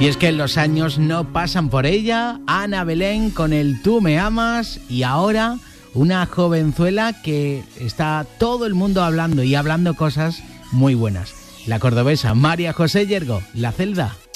Y es que los años no pasan por ella. Ana Belén con el Tú me amas, y ahora una jovenzuela que está todo el mundo hablando y hablando cosas muy buenas. La cordobesa María José Yergo, La Celda.